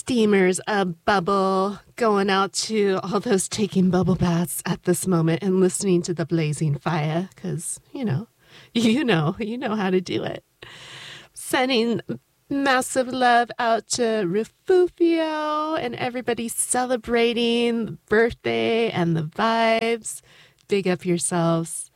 steamers, a bubble, going out to all those taking bubble baths at this moment and listening to the blazing fire because, you know how to do it. Sending massive love out to Refugio and everybody celebrating the birthday and the vibes. Big up yourselves.